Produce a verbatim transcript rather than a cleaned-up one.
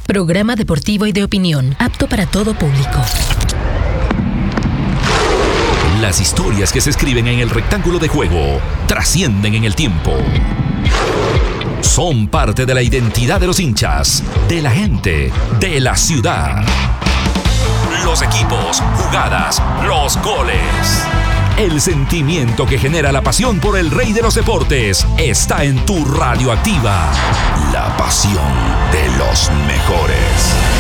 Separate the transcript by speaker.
Speaker 1: Programa deportivo y de opinión, apto para todo público.
Speaker 2: Las historias que se escriben en el rectángulo de juego trascienden en el tiempo. Son parte de la identidad de los hinchas, de la gente, de la ciudad. Los equipos, jugadas, los goles. El sentimiento que genera la pasión por el rey de los deportes está en tu Radioactiva. La pasión de los mejores.